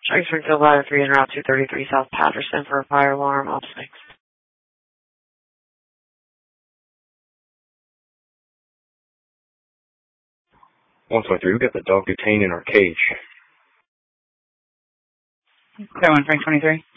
Strike Springfield Ladder 3 and Route 233 South Patterson for a fire alarm. Ops next. 123, we got the dog detained in our cage. Okay, 1 Frank 23.